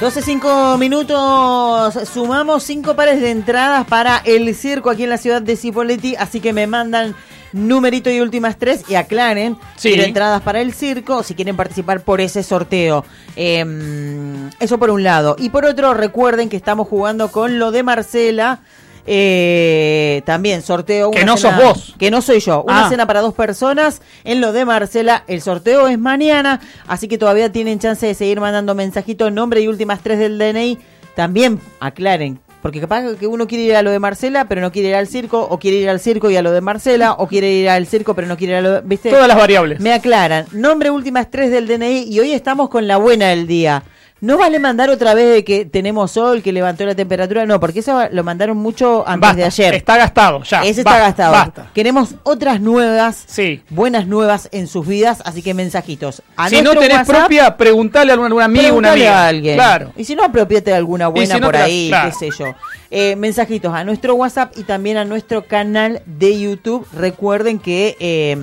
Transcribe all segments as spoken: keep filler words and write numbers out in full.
doce cinco minutos, sumamos cinco pares de entradas para el circo aquí en la ciudad de Cipolletti, así que me mandan numerito y últimas tres y aclaren si sí. entradas para el circo, si quieren participar por ese sorteo. Eh, eso por un lado. Y por otro, recuerden que estamos jugando con lo de Marcela. Eh, también sorteo una que no cena, sos vos, que no soy yo, una ah. cena para dos personas en lo de Marcela. El sorteo es mañana, así que todavía tienen chance de seguir mandando mensajitos, nombre y últimas tres del D N I. También aclaren, porque capaz que uno quiere ir a lo de Marcela pero no quiere ir al circo, o quiere ir al circo y a lo de Marcela, o quiere ir al circo pero no quiere ir a lo de, ¿viste? Todas las variables. Me aclaran, nombre, últimas tres del D N I. Y hoy estamos con la buena del día. No vale mandar otra vez de que tenemos sol, que levantó la temperatura, no, porque eso lo mandaron mucho antes basta, de ayer. Está gastado, ya. Ese basta, está gastado. Basta. Queremos otras nuevas, sí. buenas nuevas en sus vidas, así que mensajitos. A si no tenés WhatsApp, propia, preguntale a algún, algún amigo, una amiga. A alguien. Claro. Y si no, apropiate de alguna buena si no por ahí, claro. qué sé yo. Eh, mensajitos a nuestro WhatsApp y también a nuestro canal de YouTube. Recuerden que eh,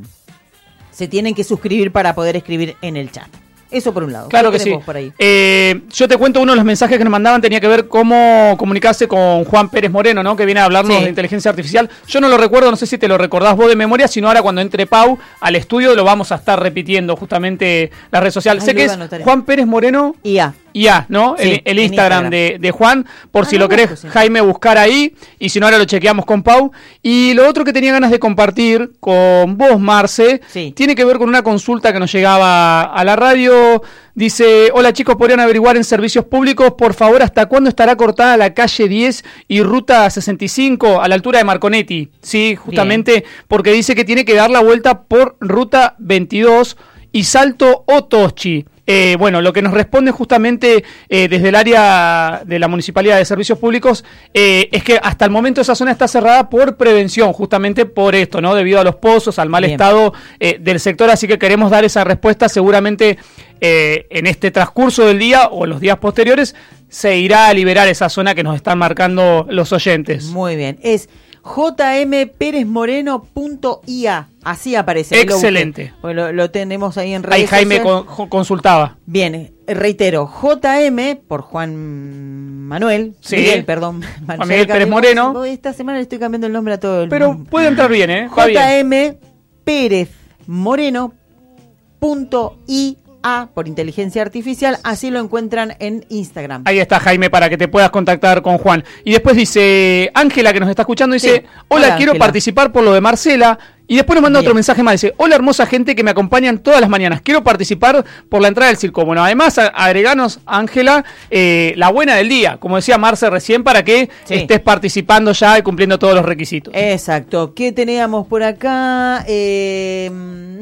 se tienen que suscribir para poder escribir en el chat. Eso por un lado. Claro que sí. Por ahí? Eh, yo te cuento, uno de los mensajes que nos mandaban tenía que ver cómo comunicarse con Juan Pérez Moreno, ¿no? Que viene a hablarnos sí. de inteligencia artificial. Yo no lo recuerdo, no sé si te lo recordás vos de memoria, sino ahora cuando entre Pau al estudio lo vamos a estar repitiendo justamente la red social. Ay, sé que es Juan Pérez Moreno I A. I A, ¿no? Sí, el, el Instagram, Instagram. De, de Juan, por ah, si no, lo querés, sí. Jaime, buscar ahí, y si no, ahora lo chequeamos con Pau. Y lo otro que tenía ganas de compartir con vos, Marce, sí. tiene que ver con una consulta que nos llegaba a la radio. Dice, hola chicos, ¿podrían averiguar en servicios públicos, por favor, hasta cuándo estará cortada la calle diez y ruta sesenta y cinco a la altura de Marconetti? Sí, justamente Bien. Porque dice que tiene que dar la vuelta por ruta veintidós y Salto Otochi. Eh, bueno, lo que nos responde justamente eh, desde el área de la Municipalidad de Servicios Públicos eh, es que hasta el momento esa zona está cerrada por prevención, justamente por esto, ¿no? Debido a los pozos, al mal Bien. estado eh, del sector, así que queremos dar esa respuesta seguramente eh, en este transcurso del día o los días posteriores se irá a liberar esa zona que nos están marcando los oyentes. Muy bien, es j m perez moreno punto i a. Así aparece. Excelente. Lo, lo, lo tenemos ahí en redes Ahí Jaime con, consultaba. Bien, reitero, J M por Juan Manuel. Sí. Miguel, perdón. Juan Miguel Pérez Moreno. Esta semana le estoy cambiando el nombre a todo el Pero mundo. puede entrar bien, ¿eh? J M Pérez Moreno punto i a por inteligencia artificial, así lo encuentran en Instagram. Ahí está, Jaime, para que te puedas contactar con Juan. Y después dice Ángela, que nos está escuchando, dice, sí. hola, hola, quiero Ángela. participar por lo de Marcela. Y después nos manda Bien. otro mensaje más, dice, hola hermosa gente que me acompañan todas las mañanas, quiero participar por la entrada del circo. Bueno, además agreganos, Ángela, eh, la buena del día, como decía Marce recién, para que sí. estés participando ya y cumpliendo todos los requisitos. Exacto. ¿Qué teníamos por acá? Eh,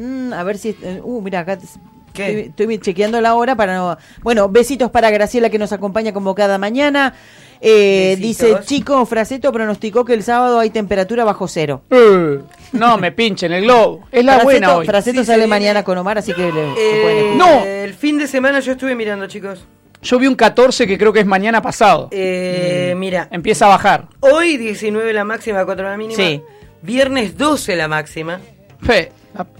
a ver si... Uh, mira, acá... Estoy, estoy chequeando la hora para no... Bueno, besitos para Graciela que nos acompaña como cada mañana. Eh, dice, chico, Fraceto pronosticó que el sábado hay temperatura bajo cero. Uh, no, me pinchen el globo. Es la Fraceto, buena hoy. Fraceto sí, sale sí, mañana con Omar, así que... Le, eh, pueden... No. El fin de semana yo estuve mirando, chicos. Yo vi un catorce que creo que es mañana pasado. Eh, mm. Mira. Empieza a bajar. Hoy diecinueve la máxima, cuatro la mínima. Sí. Viernes doce la máxima. Fe.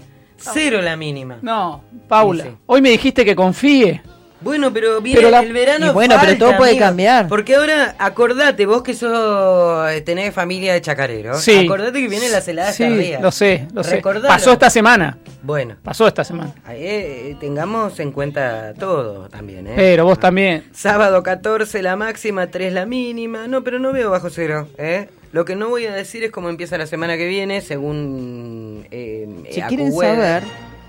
Cero la mínima. No, Paula, sí, sí. hoy me dijiste que confíe. Bueno, pero viene pero la... el verano. Y bueno, falta, pero todo puede amigo. cambiar. Porque ahora, acordate, vos que sos tenés familia de chacareros, sí. acordate que vienen las heladas sí, tardías. lo sé, lo sé. Recordalo. Pasó esta semana. Bueno. Pasó esta semana. Eh, tengamos en cuenta todo también, ¿eh? Pero vos también. Sábado catorce la máxima, tres la mínima. No, pero no veo bajo cero, ¿eh? Lo que no voy a decir es cómo empieza la semana que viene, según... Eh, si quieren saber...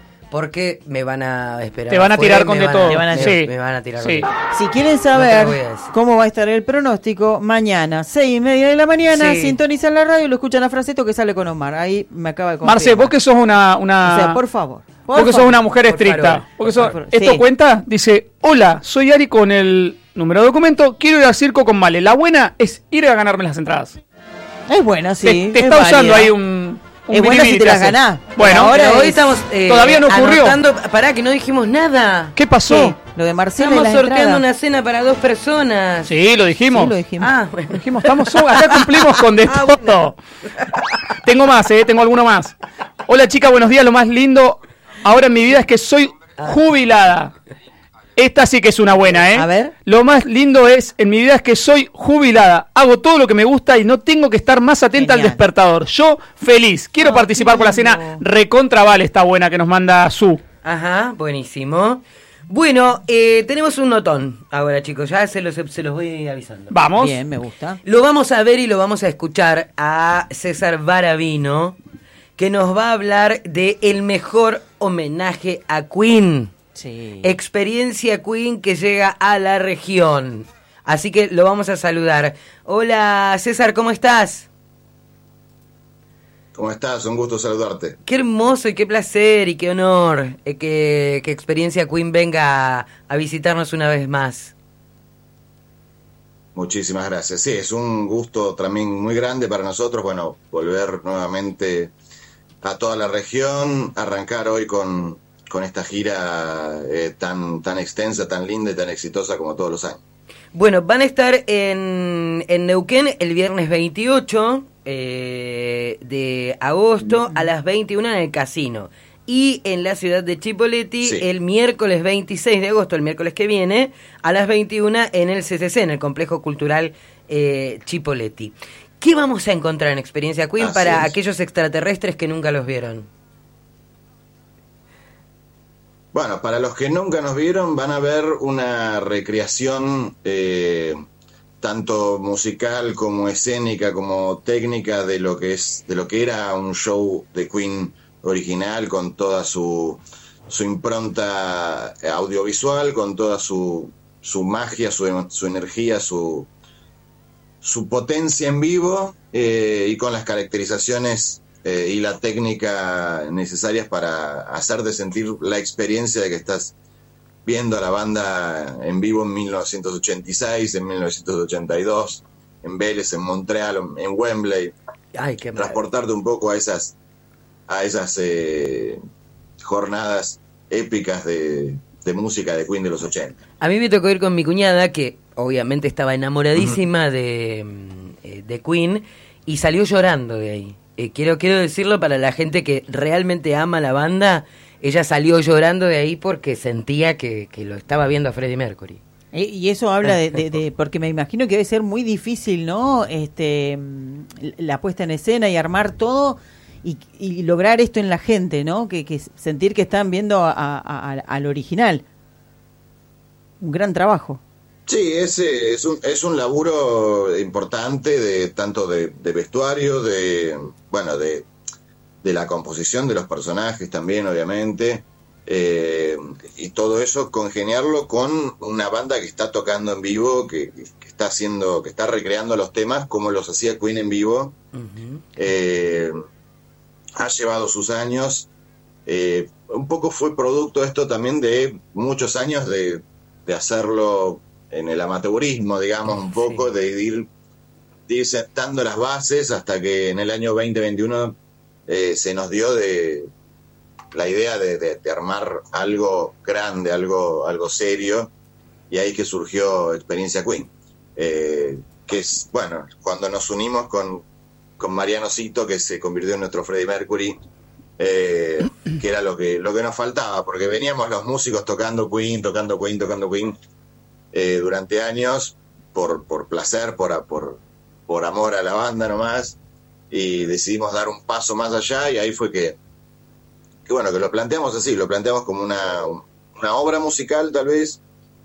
Porque me van a esperar. Te van a afuera, tirar con de van todo. A, van a, me, sí. me van a tirar sí. con de todo. Si quieren saber no cómo va a estar el pronóstico, mañana, seis y media de la mañana, sí. sintonizan la radio y lo escuchan a Fraceto que sale con Omar. Ahí me acaba de confirmar. Marce, vos que sos una... una... O sea, por favor. Por vos que favor. sos una mujer estricta. Por Porque sos... por ¿Esto sí. cuenta? Dice, hola, soy Ari con el número de documento, quiero ir al circo con Male. La buena es ir a ganarme las entradas. Es buena, sí. Te, te está válida. usando ahí un... Es buena si te las ganás. Bueno, ahora es... hoy estamos. Eh, todavía no ocurrió. Anotando, pará, que no dijimos nada. ¿Qué pasó? ¿Qué? Lo de Marcela. Estamos y sorteando entradas. una cena para dos personas. Sí, lo dijimos. Sí, lo dijimos. Ah, bueno. Lo dijimos, estamos. Acá cumplimos con de Ah, todo. bueno. Tengo más, eh, tengo alguno más. Hola, chica, buenos días. Lo más lindo ahora en mi vida es que soy jubilada. Esta sí que es una buena, ¿eh? A ver. Lo más lindo es, en mi vida, es que soy jubilada. Hago todo lo que me gusta y no tengo que estar más atenta Genial. Al despertador. Yo, feliz. Quiero oh, participar por la cena. Recontra vale esta buena que nos manda Su. Ajá, buenísimo. Bueno, eh, tenemos un notón ahora, chicos. Ya se los, se los voy avisando. Vamos. Bien, me gusta. Lo vamos a ver y lo vamos a escuchar a César Baravino, que nos va a hablar de el mejor homenaje a Queen. Sí. Experiencia Queen que llega a la región. Así que lo vamos a saludar. Hola, César, ¿cómo estás? ¿Cómo estás? Un gusto saludarte. Qué hermoso y qué placer y qué honor eh, que, que Experiencia Queen venga a, a visitarnos una vez más. Muchísimas gracias. Sí, es un gusto también muy grande para nosotros, bueno, volver nuevamente a toda la región, arrancar hoy con, con esta gira eh, tan, tan extensa, tan linda y tan exitosa como todos los años. Bueno, van a estar en, en Neuquén el viernes veintiocho eh, de agosto a las veintiuna en el Casino. Y en la ciudad de Chipoleti sí. el miércoles veintiséis de agosto, el miércoles que viene, a las veintiuna en el C C C, en el Complejo Cultural eh, Chipoleti. ¿Qué vamos a encontrar en Experiencia Queen Así para es. aquellos extraterrestres que nunca los vieron? Bueno, para los que nunca nos vieron, van a ver una recreación eh, tanto musical como escénica, como técnica de lo que es, de lo que era un show de Queen original, con toda su, su impronta audiovisual, con toda su, su magia, su, su energía, su, su potencia en vivo eh, y con las caracterizaciones Eh, y la técnica necesarias para hacerte sentir la experiencia de que estás viendo a la banda en vivo en mil novecientos ochenta y seis, en mil novecientos ochenta y dos, en Vélez, en Montreal, en Wembley. Ay, qué mal. Transportarte un poco a esas a esas eh, jornadas épicas de, de música de Queen de los ochenta. A mí me tocó ir con mi cuñada, que obviamente estaba enamoradísima uh-huh. de, de Queen, y salió llorando de ahí. Eh, quiero, quiero decirlo para la gente que realmente ama la banda, ella salió llorando de ahí porque sentía que, que lo estaba viendo a Freddie Mercury. Y eso habla de, de, de, porque me imagino que debe ser muy difícil, ¿no? Este, la puesta en escena y armar todo y, y lograr esto en la gente, ¿no? Que, que sentir que están viendo a, a, a, al original. Un gran trabajo. Sí, es, es, un, es un laburo importante de tanto de, de vestuario, de bueno, de, de la composición de los personajes también, obviamente, eh, y todo eso congeniarlo con una banda que está tocando en vivo, que, que está haciendo, que está recreando los temas como los hacía Queen en vivo. Uh-huh. Eh, ha llevado sus años. Eh, un poco fue producto esto también de muchos años de, de hacerlo en el amateurismo, digamos, un poco, sí. de ir, de ir sentando las bases hasta que en el año veinte veintiuno eh, se nos dio de la idea de, de, de armar algo grande, algo, algo serio, y ahí que surgió Experiencia Queen, eh, que es, bueno, cuando nos unimos con, con Mariano Cito, que se convirtió en nuestro Freddie Mercury, eh, que era lo que, lo que nos faltaba, porque veníamos los músicos tocando Queen, tocando Queen, tocando Queen, Eh, durante años por por placer, por, por por amor a la banda nomás, y decidimos dar un paso más allá, y ahí fue que, que bueno, que lo planteamos así, lo planteamos como una, una obra musical tal vez,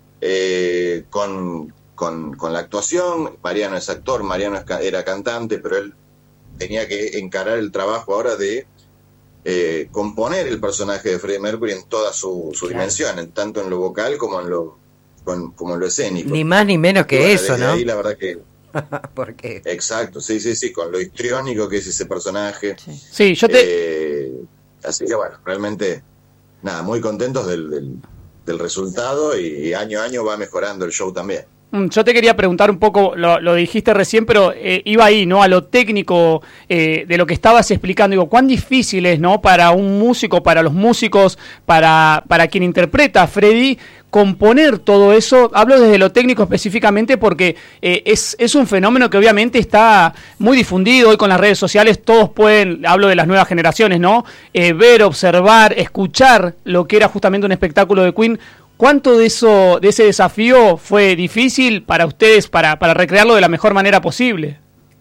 eh, con, con, con la actuación. Mariano es actor, Mariano era cantante, pero él tenía que encarar el trabajo ahora de eh, componer el personaje de Freddie Mercury en toda su, su claro. dimensión, en, tanto en lo vocal como en lo Con, como lo escénico. Ni más ni menos que bueno, eso, ¿no? Ahí la verdad que... ¿Por qué? Exacto, sí, sí, sí, con lo histriónico que es ese personaje. Sí, sí yo te... Eh, así que bueno, realmente, nada, muy contentos del, del, del resultado, y año a año va mejorando el show también. Yo te quería preguntar un poco, lo, lo dijiste recién, pero eh, iba ahí, ¿no? A lo técnico eh, de lo que estabas explicando. Digo, cuán difícil es, ¿no? Para un músico, para los músicos, para, para quien interpreta a Freddie, componer todo eso. Hablo desde lo técnico específicamente porque eh, es, es un fenómeno que obviamente está muy difundido. Hoy con las redes sociales todos pueden, hablo de las nuevas generaciones, ¿no? Eh, ver, observar, escuchar lo que era justamente un espectáculo de Queen. ¿Cuánto de eso, de ese desafío fue difícil para ustedes para, para recrearlo de la mejor manera posible?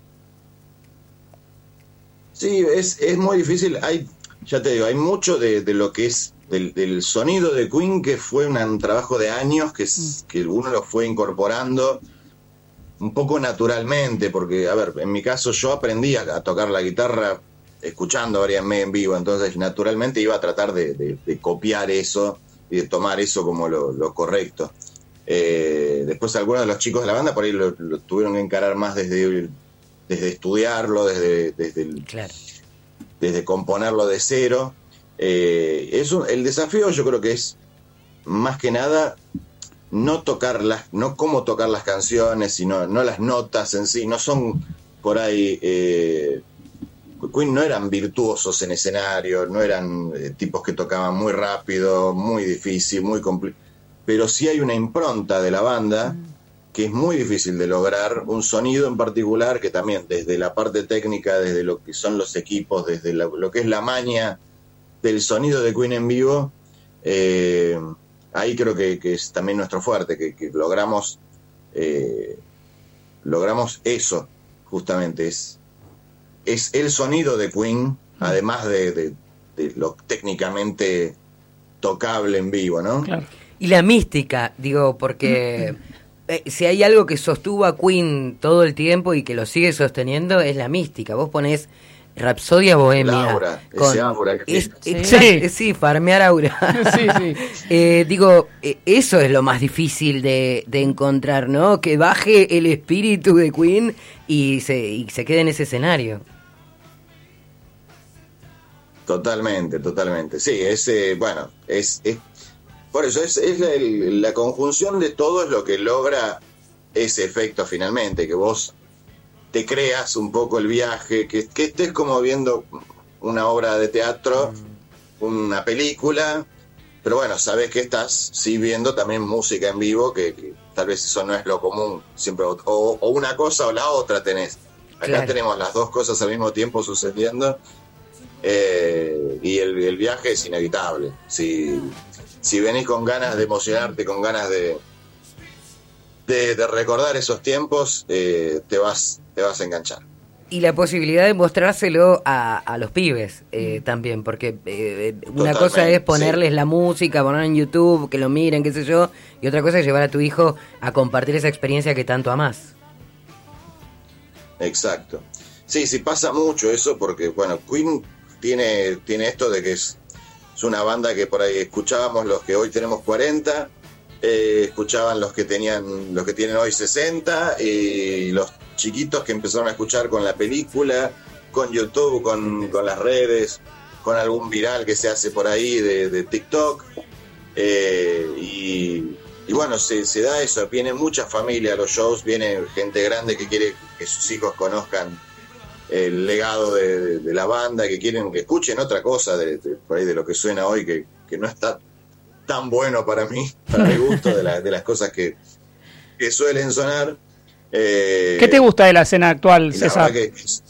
Sí, es, es muy difícil. Hay, ya te digo, hay mucho de, de lo que es del, del sonido de Queen, que fue un, un trabajo de años, que, es, que uno lo fue incorporando un poco naturalmente, porque, a ver, en mi caso yo aprendí a, a tocar la guitarra escuchando a Brian May en vivo, entonces naturalmente iba a tratar de, de, de copiar eso y de tomar eso como lo, lo correcto. Eh, después algunos de los chicos de la banda por ahí lo, lo tuvieron que encarar más desde, desde estudiarlo, desde, desde, el, claro. desde componerlo de cero. Eh, es un, el desafío yo creo que es más que nada no tocar las, no cómo tocar las canciones, sino no las notas en sí, no son por ahí... Eh, Queen no eran virtuosos en escenario, no eran eh, tipos que tocaban muy rápido, muy difícil, muy complicado, pero sí hay una impronta de la banda que es muy difícil de lograr, un sonido en particular que también desde la parte técnica, desde lo que son los equipos, desde la, lo que es la maña del sonido de Queen en vivo, eh, ahí creo que, que es también nuestro fuerte, que, que logramos eh, logramos eso justamente, es es el sonido de Queen, además de, de, de lo técnicamente tocable en vivo, ¿no? Claro. Y la mística, digo, porque eh, si hay algo que sostuvo a Queen todo el tiempo y que lo sigue sosteniendo, es la mística. Vos ponés Rapsodia Bohemia. Aura, con, ese aura que es, sí. Exact, sí, farmear aura. Sí, sí. eh, digo, eh, eso es lo más difícil de, de encontrar, ¿no? Que baje el espíritu de Queen y se, y se quede en ese escenario. Totalmente, totalmente. Sí, es, eh, bueno, es, es por eso es, es la, el, la conjunción de todo es lo que logra ese efecto finalmente, que vos te creas un poco el viaje, que, que estés como viendo una obra de teatro, una película, pero bueno, sabes que estás sí viendo también música en vivo, que, que tal vez eso no es lo común, siempre o, o una cosa o la otra tenés. Acá claro. Tenemos las dos cosas al mismo tiempo sucediendo. Eh, y el, el viaje es inevitable. Si, si venís con ganas de emocionarte, con ganas de de, de recordar esos tiempos, eh, te vas te vas a enganchar. Y la posibilidad de mostrárselo a, a los pibes eh, también, porque eh, una cosa es ponerles sí. la música, poner en YouTube, que lo miren, qué sé yo, y otra cosa es llevar a tu hijo a compartir esa experiencia que tanto amás. Exacto. Sí, sí pasa mucho eso, porque bueno, Queen Tiene, tiene esto de que es, es una banda que por ahí escuchábamos los que hoy tenemos cuarenta, eh, escuchaban los que tenían los que tienen hoy sesenta, y los chiquitos que empezaron a escuchar con la película, con YouTube, con, con las redes, con algún viral que se hace por ahí de, de TikTok, eh, y, y bueno, se, se da eso, viene mucha familia a los shows, viene gente grande que quiere que sus hijos conozcan el legado de, de, de la banda, que quieren que escuchen otra cosa de, de, por ahí de lo que suena hoy, que, que no está tan bueno para mí, para mi gusto, de, la, de las cosas que, que suelen sonar. Eh, ¿Qué te gusta de la escena actual, César? Que,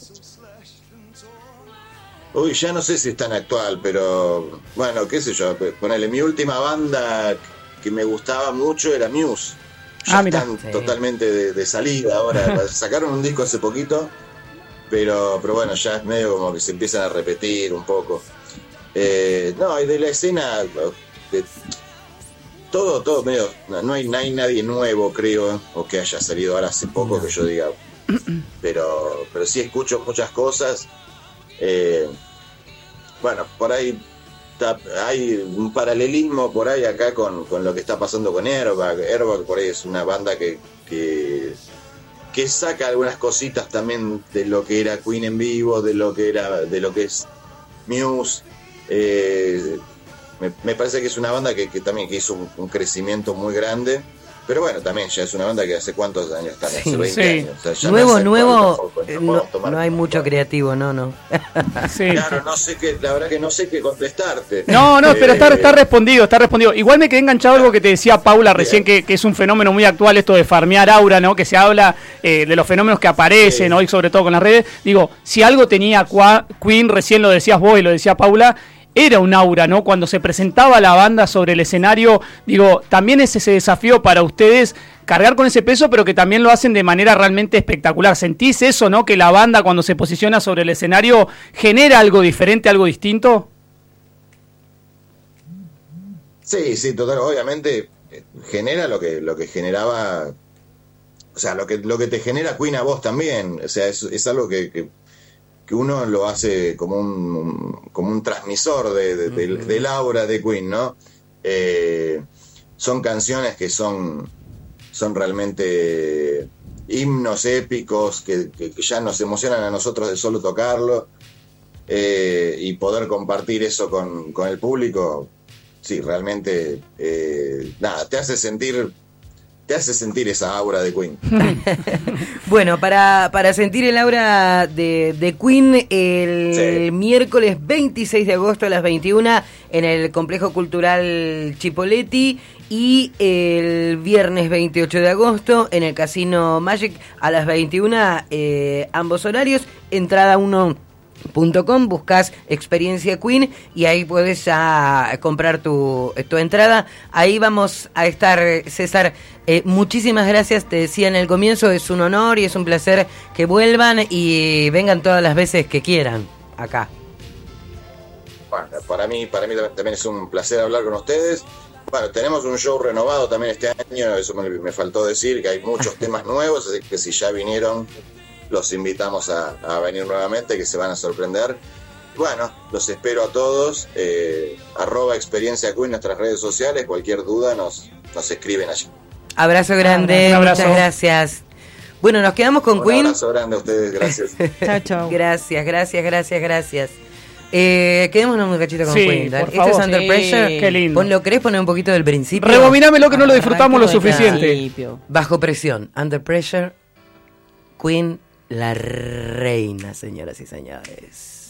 uy, ya no sé si es tan actual, pero bueno, qué sé yo, ponele, mi última banda que me gustaba mucho era Muse. Ya ah, están mira. totalmente de, de salida ahora, sacaron un disco hace poquito, Pero, pero bueno, ya es medio como que se empiezan a repetir un poco. Eh, no, y de la escena, de, todo, todo medio, no, no, hay, no hay nadie nuevo, creo, o que haya salido ahora hace poco que yo diga, pero, pero sí escucho muchas cosas. Eh, bueno, por ahí está, hay un paralelismo por ahí acá con, con lo que está pasando con Airbag. Airbag por ahí es una banda que... que que saca algunas cositas también de lo que era Queen en vivo, de lo que era, de lo que es Muse. Eh, me, me parece que es una banda que, que también que hizo un, un crecimiento muy grande, pero bueno, también ya es una banda que hace cuántos años está, sí, hace veinte sí. años. O sea, ya nuevo, no nuevo, no, no, no hay mucho creativo, no, no. Sí. Claro, no sé qué, la verdad que no sé qué contestarte. No, no, eh, pero está, está respondido, está respondido. Igual me quedé enganchado algo que te decía Paula recién, que, que es un fenómeno muy actual esto de farmear aura, ¿no? Que se habla eh, de los fenómenos que aparecen, sí. hoy sobre todo con las redes. Digo, si algo tenía Queen, recién lo decías vos y lo decía Paula, era un aura, ¿no? Cuando se presentaba la banda sobre el escenario, digo, también es ese desafío para ustedes cargar con ese peso, pero que también lo hacen de manera realmente espectacular. ¿Sentís eso, no? Que la banda cuando se posiciona sobre el escenario genera algo diferente, algo distinto. Sí, sí, total, obviamente genera lo que lo que generaba, o sea, lo que lo que te genera Queen a vos también, o sea, es, es algo que, que, que uno lo hace como un como un transmisor de, de, de, de, del aura de Queen, ¿no? Eh, son canciones que son son realmente himnos épicos que, que, que ya nos emocionan a nosotros de solo tocarlo, eh, y poder compartir eso con, con el público. Sí, realmente, eh, nada, te hace sentir, te hace sentir esa aura de Queen. Bueno, para, para sentir el aura de, de Queen, el sí. miércoles veintiséis de agosto a las veintiuna en el Complejo Cultural Chipoleti, y el viernes veintiocho de agosto en el Casino Magic a las veintiuna, eh, ambos horarios, entrada uno punto com, buscas Experiencia Queen y ahí puedes ya comprar tu, tu entrada. Ahí vamos a estar, César. Eh, muchísimas gracias, te decía en el comienzo, es un honor y es un placer que vuelvan y vengan todas las veces que quieran acá. Bueno, para mí, para mí también es un placer hablar con ustedes. Bueno, tenemos un show renovado también este año, eso me, me faltó decir, que hay muchos temas nuevos, así que si ya vinieron, los invitamos a, a venir nuevamente, que se van a sorprender. Bueno, los espero a todos, eh, arroba Experiencia Queen en nuestras redes sociales, cualquier duda nos, nos escriben allí. Abrazo grande, un abrazo. Muchas gracias. Bueno, nos quedamos con un Queen. Un abrazo grande a ustedes, gracias. Chao, chao. Gracias, gracias, gracias, gracias. Eh, quedémonos un cachito con sí, Queen. Por este favor, es Under sí. Pressure. Qué lindo. Ponlo, ¿querés poner un poquito del principio? Rebobinámelo que no lo disfrutamos lo suficiente. Bajo presión, Under Pressure, Queen, la reina, señoras y señores.